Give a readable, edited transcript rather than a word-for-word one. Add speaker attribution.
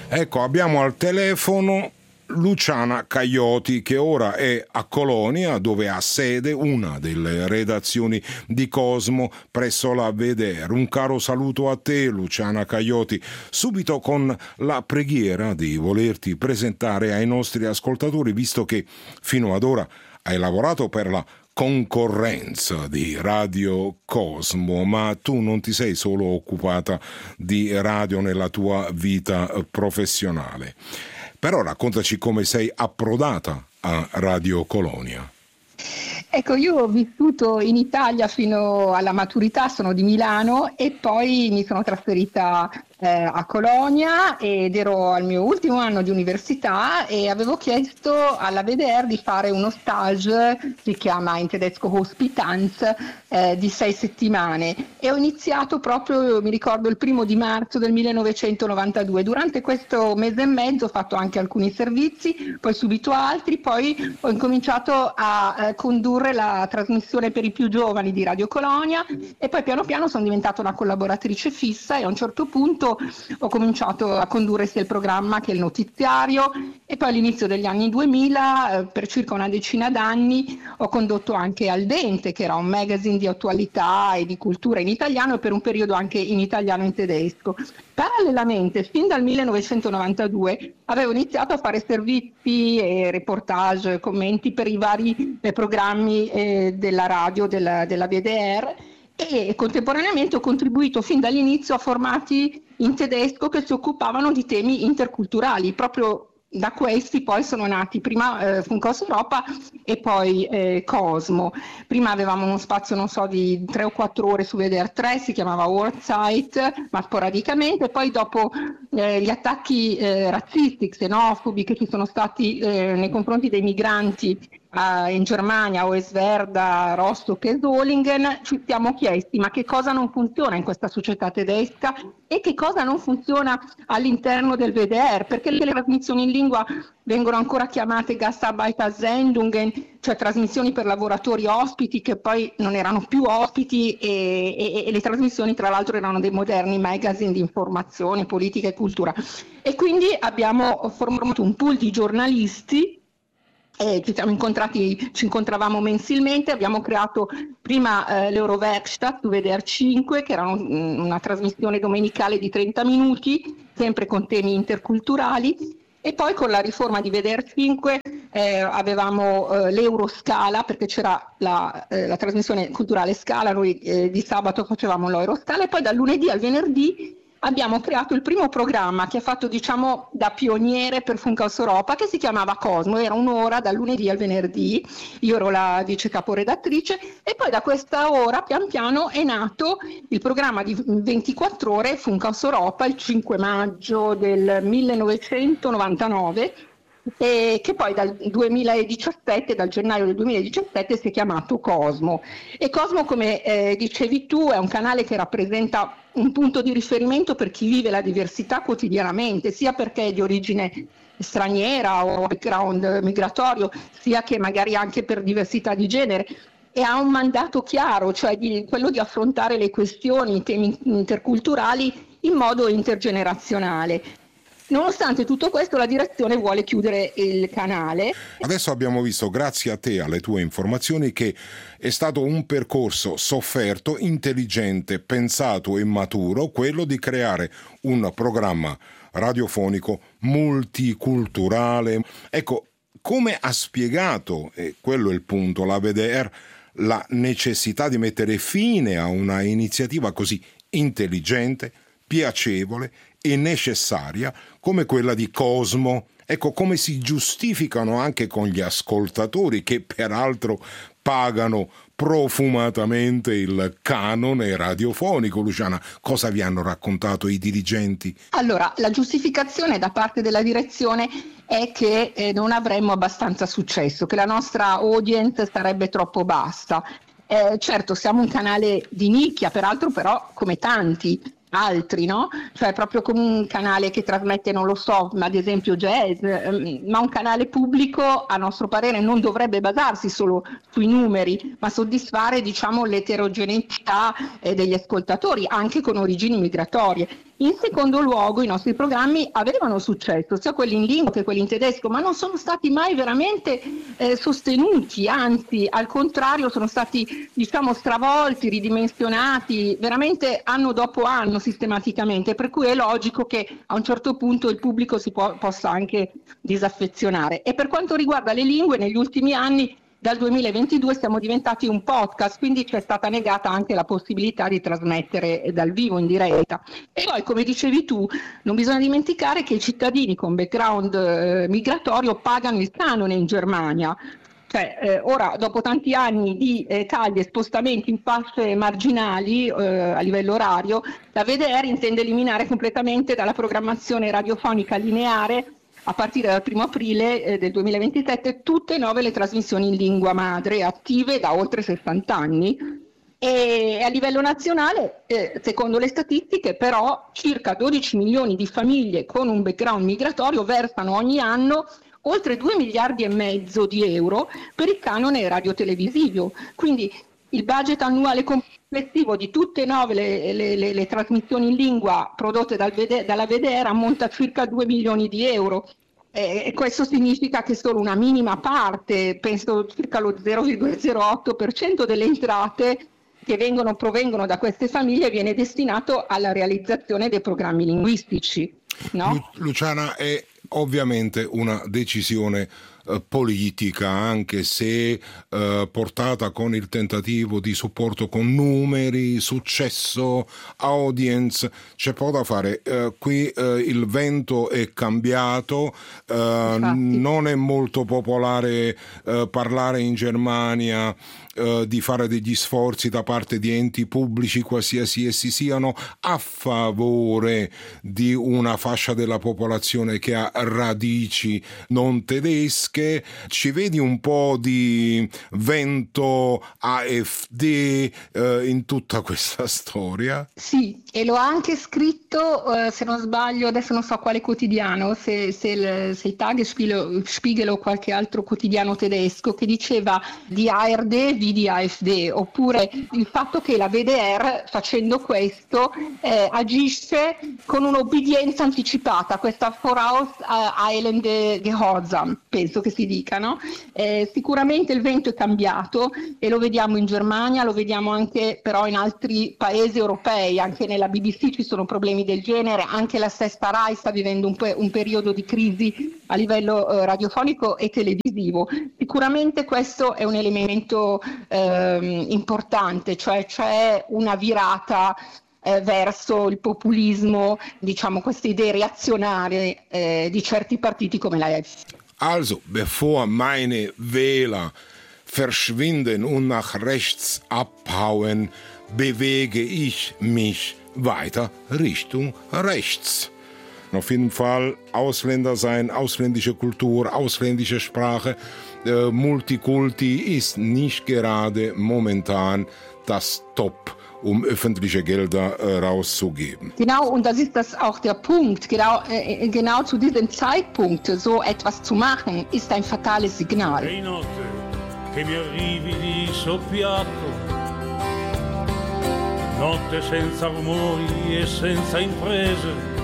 Speaker 1: Ecco, abbiamo al telefono Luciana Caioti, che ora è a Colonia, dove ha sede una delle redazioni di Cosmo presso la VDR. Un caro saluto a te, Luciana Caioti, subito con la preghiera di volerti presentare ai nostri ascoltatori, visto che fino ad ora hai lavorato per la concorrenza di Radio Cosmo, ma tu non ti sei solo occupata di radio nella tua vita professionale. Però raccontaci come sei approdata a Radio Colonia.
Speaker 2: Ecco, io ho vissuto in Italia fino alla maturità, sono di Milano e poi mi sono trasferita a Colonia ed ero al mio ultimo anno di università e avevo chiesto alla WDR di fare uno stage, si chiama in tedesco Hospitanz, di 6 settimane e ho iniziato proprio, mi ricordo, il 1 marzo del 1992. Durante questo mese e mezzo ho fatto anche alcuni servizi, poi subito altri, poi ho incominciato a condurre la trasmissione per i più giovani di Radio Colonia e poi piano piano sono diventata una collaboratrice fissa e a un certo punto ho cominciato a condurre sia il programma che il notiziario e poi all'inizio degli anni 2000, per circa una decina d'anni, ho condotto anche Al Dente, che era un magazine di attualità e di cultura in italiano e per un periodo anche in italiano e in tedesco. Parallelamente, fin dal 1992, avevo iniziato a fare servizi e reportage, commenti per i vari programmi della radio, della VDR e contemporaneamente ho contribuito fin dall'inizio a formati in tedesco che si occupavano di temi interculturali. Proprio da questi poi sono nati prima Funkhaus Europa e poi Cosmo. Prima avevamo uno spazio, non so, di 3 o 4 ore su WDR 3, si chiamava Wortzeit, ma sporadicamente. Poi dopo gli attacchi razzisti, xenofobi che ci sono stati nei confronti dei migranti in Germania, Oerswerda, Rostock e Solingen, ci siamo chiesti ma che cosa non funziona in questa società tedesca e che cosa non funziona all'interno del WDR, perché le trasmissioni in lingua vengono ancora chiamate Gastarbeitersendungen, cioè trasmissioni per lavoratori ospiti che poi non erano più ospiti e le trasmissioni tra l'altro erano dei moderni magazine di informazione, politica e cultura. E quindi abbiamo formato un pool di giornalisti. Ci incontravamo mensilmente, abbiamo creato prima l'Eurowerkstatt su WDR 5, che era una trasmissione domenicale di 30 minuti, sempre con temi interculturali, e poi con la riforma di WDR 5 avevamo l'Euroscala, perché c'era la trasmissione culturale Scala, noi di sabato facevamo l'Euroscala, e poi dal lunedì al venerdì abbiamo creato il primo programma che ha fatto, diciamo, da pioniere per Funkhaus Europa, che si chiamava Cosmo, era un'ora dal lunedì al venerdì, io ero la vice caporedattrice e poi da questa ora pian piano è nato il programma di 24 ore Funkhaus Europa il 5 maggio del 1999 e che poi dal gennaio del 2017 si è chiamato Cosmo. E Cosmo, come dicevi tu, è un canale che rappresenta un punto di riferimento per chi vive la diversità quotidianamente, sia perché è di origine straniera o background migratorio, sia che magari anche per diversità di genere, e ha un mandato chiaro, cioè quello di affrontare le questioni, i temi interculturali in modo intergenerazionale. Nonostante tutto questo, la direzione vuole chiudere il canale.
Speaker 1: Adesso abbiamo visto, grazie a te, alle tue informazioni, che è stato un percorso sofferto, intelligente, pensato e maturo, quello di creare un programma radiofonico multiculturale. Ecco, come ha spiegato, e quello è il punto, la WDR, la necessità di mettere fine a una iniziativa così intelligente, piacevole e necessaria come quella di Cosmo. Ecco, come si giustificano anche con gli ascoltatori, che peraltro pagano profumatamente il canone radiofonico. Luciana, cosa vi hanno raccontato i dirigenti?
Speaker 2: Allora, la giustificazione da parte della direzione è che non avremmo abbastanza successo, che la nostra audience sarebbe troppo bassa. Certo, siamo un canale di nicchia, peraltro però come tanti altri, no? Cioè proprio come un canale che trasmette, non lo so, ma ad esempio jazz, ma un canale pubblico a nostro parere non dovrebbe basarsi solo sui numeri, ma soddisfare, diciamo, l'eterogeneità degli ascoltatori, anche con origini migratorie. In secondo luogo, i nostri programmi avevano successo, sia quelli in lingua che quelli in tedesco, ma non sono stati mai veramente sostenuti, anzi, al contrario, sono stati, diciamo, stravolti, ridimensionati, veramente anno dopo anno sistematicamente, per cui è logico che a un certo punto il pubblico possa anche disaffezionare. E per quanto riguarda le lingue, negli ultimi anni, dal 2022 siamo diventati un podcast, quindi c'è stata negata anche la possibilità di trasmettere dal vivo in diretta. E poi, come dicevi tu, non bisogna dimenticare che i cittadini con background migratorio pagano il canone in Germania. Cioè, ora, dopo tanti anni di tagli e spostamenti in fasce marginali a livello orario, la VDR intende eliminare completamente dalla programmazione radiofonica lineare, a partire dal 1 aprile del 2027, tutte e 9 le trasmissioni in lingua madre attive da oltre 60 anni. E a livello nazionale, secondo le statistiche, però, circa 12 milioni di famiglie con un background migratorio versano ogni anno oltre 2 miliardi e mezzo di euro per il canone radiotelevisivo. Quindi il budget annuale complessivo di tutte e 9 le trasmissioni in lingua prodotte dalla VDR ammonta a circa 2 milioni di euro. E questo significa che solo una minima parte, penso circa lo 0,08% delle entrate che provengono da queste famiglie viene destinato alla realizzazione dei programmi linguistici. No?
Speaker 1: Luciana, è ovviamente una decisione politica, anche se portata con il tentativo di supporto con numeri, successo, audience, c'è poco da fare. Qui il vento è cambiato, non è molto popolare parlare in Germania di fare degli sforzi da parte di enti pubblici, qualsiasi essi siano, a favore di una fascia della popolazione che ha radici non tedesche. Ci vedi un po' di vento AfD in tutta questa storia?
Speaker 2: Sì, e l'ho anche scritto, se non sbaglio, adesso non so quale quotidiano, se il Tagesspiegel o qualche altro quotidiano tedesco, che diceva di ARD wie die AfD, oppure il fatto che la VDR, facendo questo, agisce con un'obbedienza anticipata, questa vorauseilende Gehorsam, penso che si dica, no? Sicuramente il vento è cambiato e lo vediamo in Germania, lo vediamo anche però in altri paesi europei, anche nella BBC ci sono problemi del genere, anche la stessa Rai sta vivendo un periodo di crisi a livello radiofonico e televisivo. Sicuramente questo è un elemento importante, cioè c'è una virata verso il populismo, diciamo queste idee reazionarie di certi partiti come la FDP.
Speaker 1: Also, bevor meine Wähler verschwinden und nach rechts abhauen, bewege ich mich weiter Richtung rechts. Auf jeden Fall Ausländer sein, ausländische Kultur, ausländische Sprache, Multikulti ist nicht gerade momentan das Top, um öffentliche Gelder rauszugeben.
Speaker 2: Genau, und das ist auch der Punkt. Genau zu diesem Zeitpunkt so etwas zu machen, ist ein fatales Signal.
Speaker 3: E notte che mi arrivi di soppiatto, notte senza rumori e senza imprese,